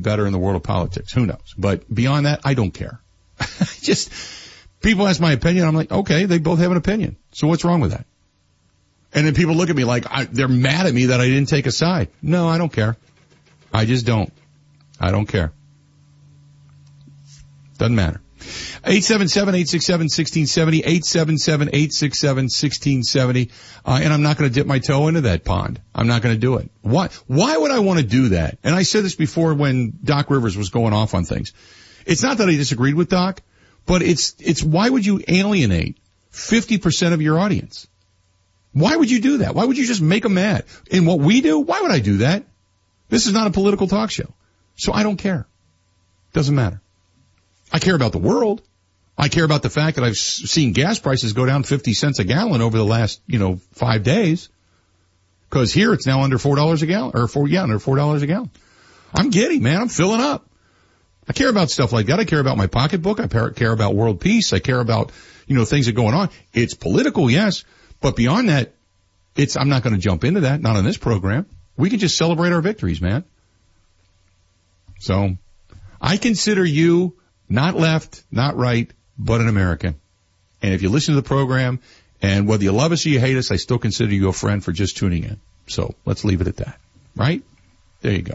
better in the world of politics. Who knows? But beyond that, I don't care. Just, people ask my opinion. I'm like, okay, they both have an opinion. So what's wrong with that? And then people look at me like they're mad at me that I didn't take a side. No, I don't care. I just don't. I don't care. Doesn't matter. 877-867-1670, 877-867-1670. And I'm not going to dip my toe into that pond. I'm not going to do it. Why would I want to do that? And I said this before when Doc Rivers was going off on things. It's not that I disagreed with Doc, but it's why would you alienate 50% of your audience? Why would you do that? Why would you just make them mad? In what we do, why would I do that? This is not a political talk show. So I don't care. Doesn't matter. I care about the world. I care about the fact that I've seen gas prices go down 50 cents a gallon over the last, 5 days. Cause here it's now under $4 a gallon, under $4 a gallon. I'm giddy, man. I'm filling up. I care about stuff like that. I care about my pocketbook. I care about world peace. I care about, things that are going on. It's political, yes. But beyond that, I'm not going to jump into that. Not on this program. We can just celebrate our victories, man. So I consider you not left, not right, but an American. And if you listen to the program, and whether you love us or you hate us, I still consider you a friend for just tuning in. So let's leave it at that. Right? There you go.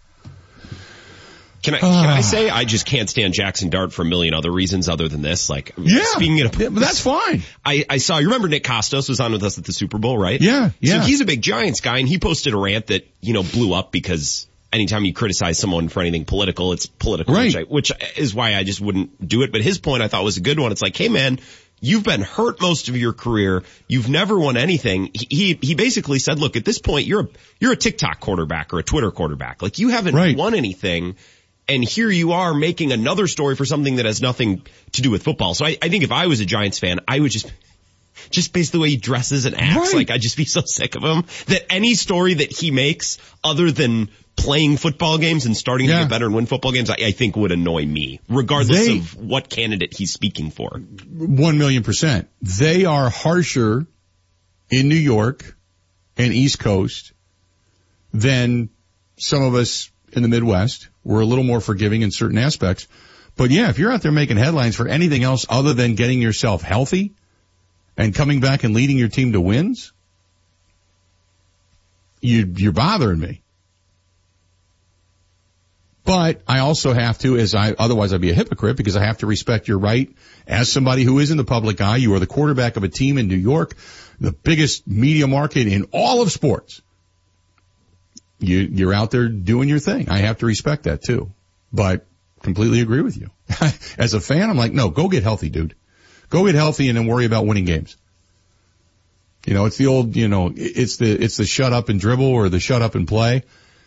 Can I say I just can't stand Jackson Dart for a million other reasons other than this? Speaking of, but that's fine. I saw, you remember Nick Costos was on with us at the Super Bowl, right? Yeah. So he's a big Giants guy, and he posted a rant that, blew up because anytime you criticize someone for anything political, it's political, right. which is why I just wouldn't do it. But his point I thought was a good one. It's like, hey man, you've been hurt most of your career. You've never won anything. He basically said, look, at this point, you're a TikTok quarterback or a Twitter quarterback. Like, you haven't won anything. And here you are making another story for something that has nothing to do with football. So I think if I was a Giants fan, I would just based the way he dresses and acts, like, I'd just be so sick of him that any story that he makes other than playing football games and starting to get better and win football games, I think would annoy me, regardless of what candidate he's speaking for. 1,000,000%. They are harsher in New York and East Coast than some of us in the Midwest. We're a little more forgiving in certain aspects. But yeah, if you're out there making headlines for anything else other than getting yourself healthy and coming back and leading your team to wins, you're bothering me. But I also have to, otherwise I'd be a hypocrite, because I have to respect your right as somebody who is in the public eye. You are the quarterback of a team in New York, the biggest media market in all of sports. You're out there doing your thing. I have to respect that too. But completely agree with you. As a fan, I'm like, no, go get healthy, dude. Go get healthy and then worry about winning games. It's the old, it's the shut up and dribble or the shut up and play.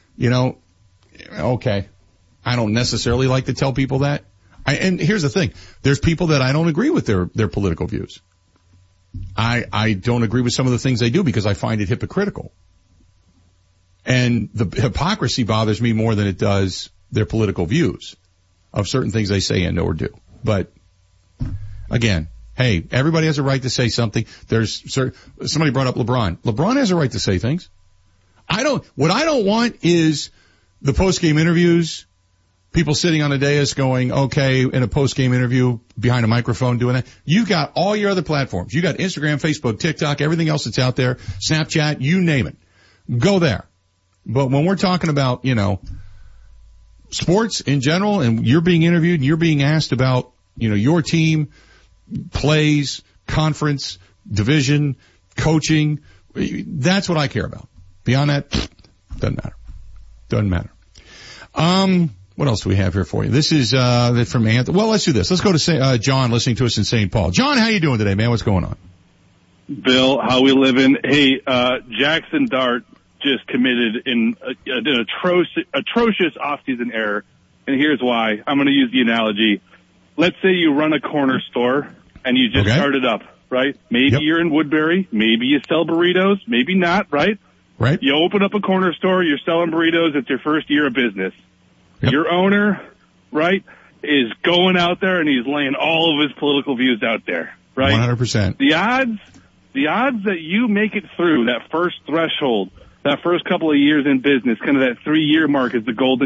Okay. I don't necessarily like to tell people that. And here's the thing. There's people that I don't agree with their political views. I don't agree with some of the things they do because I find it hypocritical. And the hypocrisy bothers me more than it does their political views of certain things they say and or do. But again, hey, everybody has a right to say something. Somebody brought up LeBron. LeBron has a right to say things. What I don't want is the post-game interviews, people sitting on a dais going, okay, in a post-game interview behind a microphone doing that. You've got all your other platforms. You got Instagram, Facebook, TikTok, everything else that's out there, Snapchat, you name it. Go there. But when we're talking about, sports in general, and you're being interviewed and you're being asked about, your team, plays, conference, division, coaching, that's what I care about. Beyond that, doesn't matter. What else do we have here for you? This is from Anthony. Well, let's do this. Let's go to John listening to us in St. Paul. John, how you doing today, man? What's going on? Bill, how we living? Hey, Jackson Dart just committed an atrocious off-season error, and here's why. I'm going to use the analogy. Let's say you run a corner store and you just started up, right? Maybe you're in Woodbury, maybe you sell burritos, maybe not, right? Right. You open up a corner store, you're selling burritos, it's your first year of business. Yep. Your owner, right, is going out there and he's laying all of his political views out there, right? 100%. The odds that you make it through that first threshold, that first couple of years in business, kind of that 3-year mark is the golden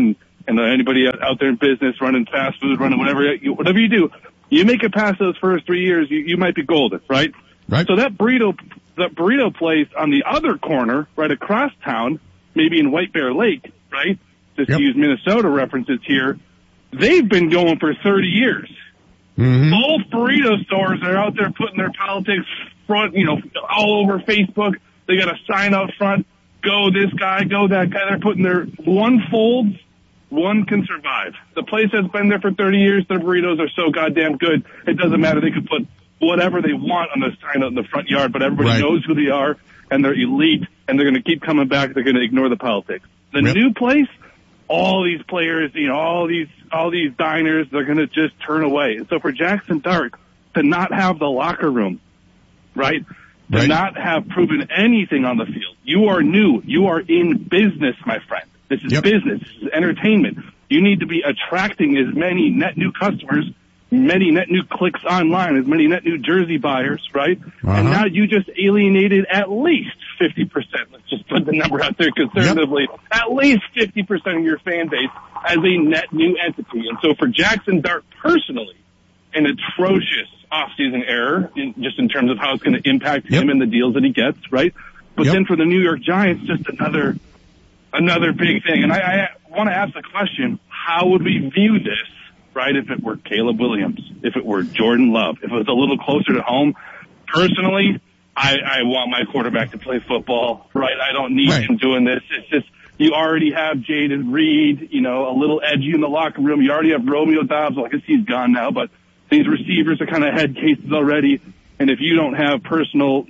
and anybody out there in business, running fast food, running whatever you do, you make it past those first 3 years, you might be golden, right? Right. So that burrito place on the other corner, right across town, maybe in White Bear Lake, right? Just to use Minnesota references here, they've been going for 30 years. Mm-hmm. Both burrito stores are out there putting their politics front, all over Facebook. They got a sign out front, go this guy, go that guy. They're putting their one folds, one can survive. The place has been there for 30 years. Their burritos are so goddamn good. It doesn't matter. They could put whatever they want on the sign out in the front yard, but everybody knows who they are, and they're elite, and they're going to keep coming back. They're going to ignore the politics. The new place, all these players, all these diners, they're going to just turn away. And so for Jackson Dart to not have the locker room, right? To not have proven anything on the field. You are new. You are in business, my friend. This is business. This is entertainment. You need to be attracting as many net new customers, many net new clicks online, as many net new jersey buyers, right? And now you just alienated at least 50%. Let's just put the number out there conservatively. At least 50% of your fan base as a net new entity. And so for Jackson Dart personally, an atrocious off-season error, just in terms of how it's going to impact him and the deals that he gets, right? But then for the New York Giants, just another big thing. And I want to ask the question, how would we view this, right, if it were Caleb Williams, if it were Jordan Love, if it was a little closer to home? Personally, I want my quarterback to play football, right? I don't need him doing this. It's just, you already have Jaden Reed, a little edgy in the locker room. You already have Romeo Doubs. Well, I guess he's gone now, but these receivers are kind of head cases already. And if you don't have personal,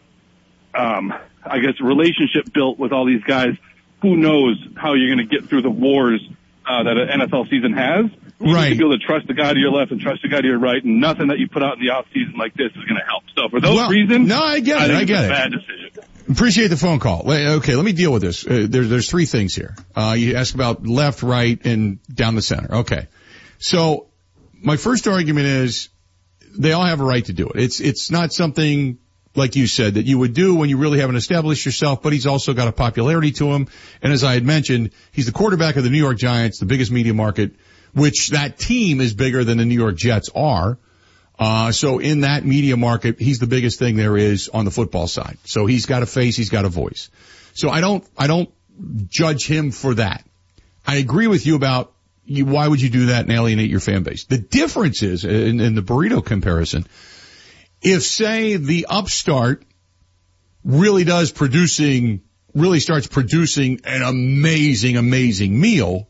relationship built with all these guys, who knows how you're going to get through the wars that an NFL season has. You need to be able to trust the guy to your left and trust the guy to your right, and nothing that you put out in the off-season like this is going to help. So for those reasons, no, I get it. It's a bad decision. Appreciate the phone call. Okay, let me deal with this. There's three things here. You ask about left, right, and down the center. Okay. So my first argument is they all have a right to do it. It's not something, like you said, that you would do when you really haven't established yourself, but he's also got a popularity to him. And as I had mentioned, he's the quarterback of the New York Giants, the biggest media market, which that team is bigger than the New York Jets are. So in that media market, he's the biggest thing there is on the football side. So he's got a face, he's got a voice. So I don't judge him for that. I agree with you about why would you do that and alienate your fan base? The difference is, in the burrito comparison, if, say, the upstart really starts producing an amazing meal,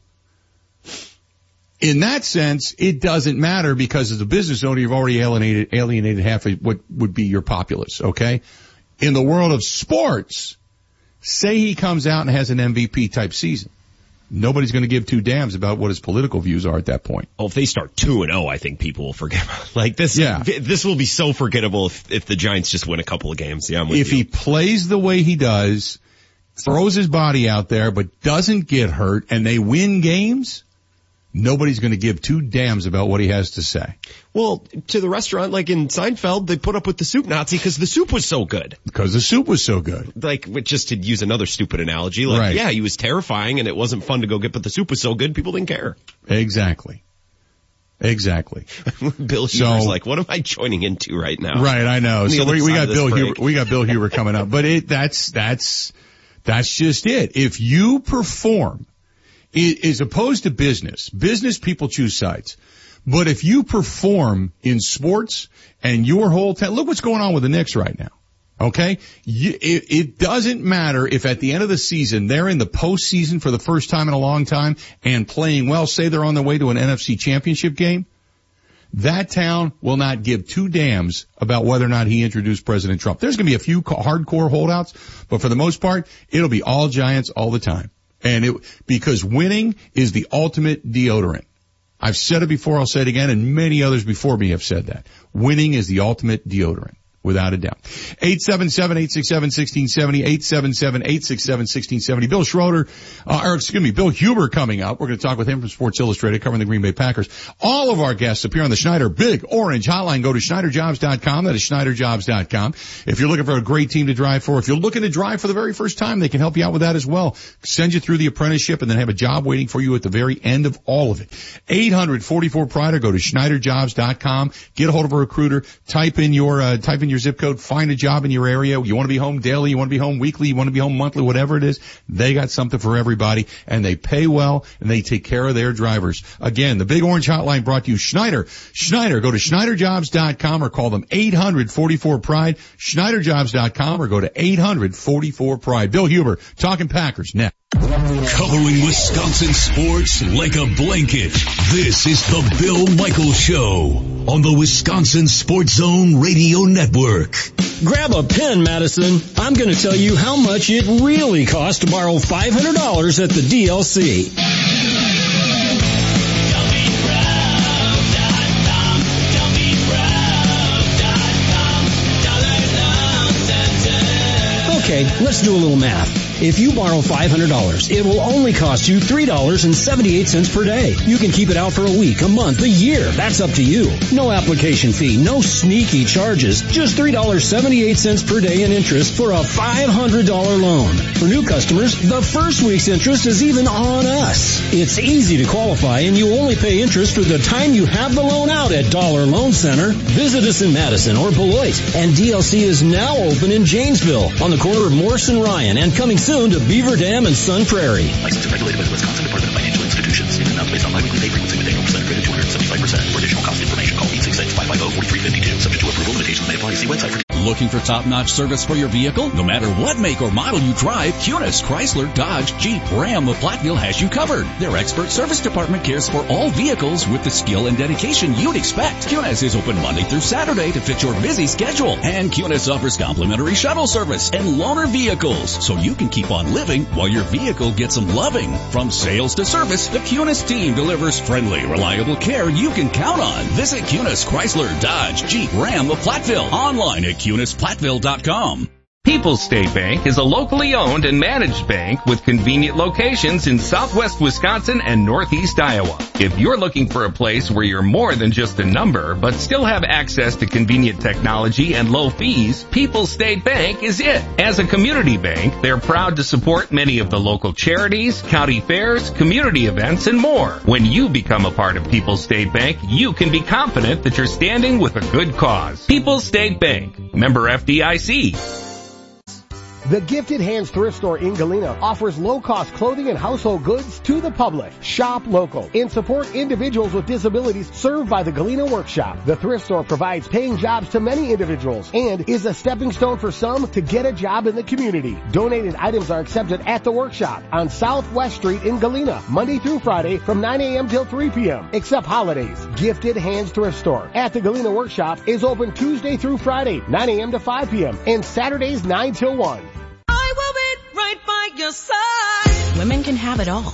in that sense, it doesn't matter because as a business owner, you've already alienated half of what would be your populace, okay? In the world of sports, say he comes out and has an MVP type season. Nobody's going to give two damns about what his political views are at that point. Oh, if they start 2-0, I think people will forget. Like this, this will be so forgettable if the Giants just win a couple of games. Yeah, I'm with you. If he plays the way he does, throws his body out there, but doesn't get hurt, and they win games, nobody's going to give two damns about what he has to say. Well, to the restaurant, like in Seinfeld, they put up with the soup Nazi because the soup was so good. Because the soup was so good. Like, just to use another stupid analogy, yeah, he was terrifying and it wasn't fun to go get, but the soup was so good, people didn't care. Exactly. Bill Huber's like, what am I joining into right now? Right, I know. So we got Bill Huber. We got Bill Huber coming up, but that's just it. If you perform, as opposed to business people choose sides. But if you perform in sports and your whole town, look what's going on with the Knicks right now. Okay? It doesn't matter if at the end of the season they're in the postseason for the first time in a long time and playing well, say they're on their way to an NFC championship game. That town will not give two damns about whether or not he introduced President Trump. There's going to be a few hardcore holdouts, but for the most part, it'll be all Giants all the time. Because winning is the ultimate deodorant. I've said it before, I'll say it again, and many others before me have said that. Winning is the ultimate deodorant. Without a doubt. 877-867-1670, 877-867-1670. Bill Schroeder, Bill Huber coming up. We're going to talk with him from Sports Illustrated covering the Green Bay Packers. All of our guests appear on the Schneider Big Orange Hotline. Go to SchneiderJobs.com. That is SchneiderJobs.com. If you're looking for a great team to drive for, if you're looking to drive for the very first time, they can help you out with that as well. Send you through the apprenticeship and then have a job waiting for you at the very end of all of it. 800-44-PRIDE or go to SchneiderJobs.com. Get a hold of a recruiter. Type in your zip code, find a job in your area. You want to be home daily, you want to be home weekly, you want to be home monthly, whatever it is. They got something for everybody, and they pay well, and they take care of their drivers. Again, the Big Orange Hotline brought to you Schneider. Go to SchneiderJobs.com or call them 800-44-PRIDE, SchneiderJobs.com or go to 800-44-PRIDE. Bill Huber, talking Packers next. Covering Wisconsin sports like a blanket. This is the Bill Michaels Show on the Wisconsin Sports Zone Radio Network. Grab a pen, Madison. I'm going to tell you how much it really costs to borrow $500 at the DLC. Okay, let's do a little math. If you borrow $500, it will only cost you $3.78 per day. You can keep it out for a week, a month, a year. That's up to you. No application fee, no sneaky charges. Just $3.78 per day in interest for a $500 loan. For new customers, the first week's interest is even on us. It's easy to qualify, and you only pay interest for the time you have the loan out at Dollar Loan Center. Visit us in Madison or Beloit. And DLC is now open in Janesville on the corner of Morse and Ryan and coming soon to Beaver Dam and Sun Prairie. Licensed and regulated by the Wisconsin Department of Financial Institutions. In amounts based on biweekly pay frequency with annual percent rated 275%. For additional cost information, call 866-550-4352. Subject to approval, limitations may apply. See website for... Looking for top-notch service for your vehicle? No matter what make or model you drive, Kunis, Chrysler, Dodge, Jeep, Ram of Platteville has you covered. Their expert service department cares for all vehicles with the skill and dedication you'd expect. Kunis is open Monday through Saturday to fit your busy schedule. And Kunis offers complimentary shuttle service and loaner vehicles, so you can keep on living while your vehicle gets some loving. From sales to service, the Kunis team delivers friendly, reliable care you can count on. Visit Kunis, Chrysler, Dodge, Jeep, Ram of Platteville. Online at KunisPlatteville.com. People's State Bank is a locally owned and managed bank with convenient locations in southwest Wisconsin and northeast Iowa. If you're looking for a place where you're more than just a number, but still have access to convenient technology and low fees, People's State Bank is it. As a community bank, they're proud to support many of the local charities, county fairs, community events, and more. When you become a part of People's State Bank, you can be confident that you're standing with a good cause. People's State Bank, member FDIC. The Gifted Hands Thrift Store in Galena offers low-cost clothing and household goods to the public. Shop local and support individuals with disabilities served by the Galena Workshop. The thrift store provides paying jobs to many individuals and is a stepping stone for some to get a job in the community. Donated items are accepted at the workshop on Southwest Street in Galena, Monday through Friday from 9 a.m. till 3 p.m., except holidays. Gifted Hands Thrift Store at the Galena Workshop is open Tuesday through Friday, 9 a.m. to 5 p.m., and Saturdays 9 till 1. I will be right by your side. Women can have it all,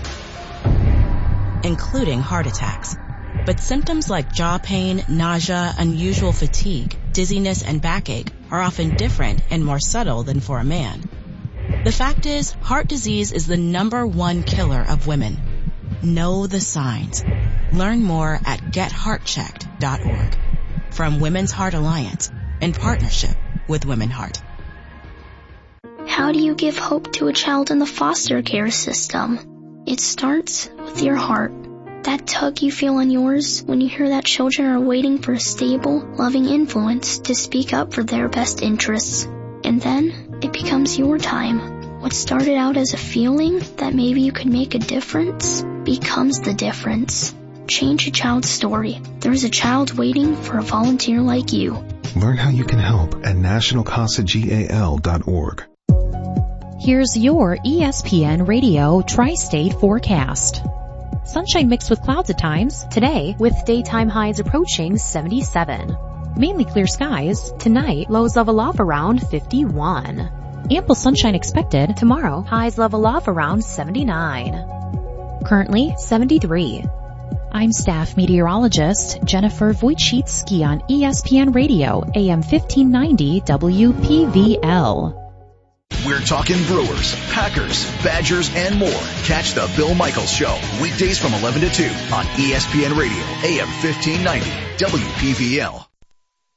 including heart attacks. But symptoms like jaw pain, nausea, unusual fatigue, dizziness, and backache are often different and more subtle than for a man. The fact is, heart disease is the #1 killer of women. Know the signs. Learn more at getheartchecked.org. From Women's Heart Alliance, in partnership with Women Heart. How do you give hope to a child in the foster care system? It starts with your heart. That tug you feel in yours when you hear that children are waiting for a stable, loving influence to speak up for their best interests. And then it becomes your time. What started out as a feeling that maybe you could make a difference becomes the difference. Change a child's story. There is a child waiting for a volunteer like you. Learn how you can help at nationalcasagal.org. Here's your ESPN Radio Tri-State forecast. Sunshine mixed with clouds at times today, with daytime highs approaching 77. Mainly clear skies. Tonight, lows level off around 51. Ample sunshine expected tomorrow. Highs level off around 79. Currently 73. I'm staff meteorologist Jennifer Wojcicki on ESPN Radio, AM 1590 WPVL. We're talking Brewers, Packers, Badgers, and more. Catch the Bill Michaels Show, weekdays from 11 to 2 on ESPN Radio, AM 1590 WPVL.